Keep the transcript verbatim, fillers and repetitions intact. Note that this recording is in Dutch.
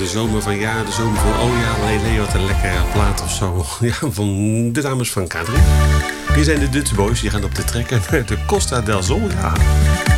de zomer van ja, de zomer van oh ja, Lele, wat een lekkere plaat of zo. Ja, van de dames van K drie. Hier zijn de Dutch Boys, die gaan op de trekker naar de Costa del Sol. Ja.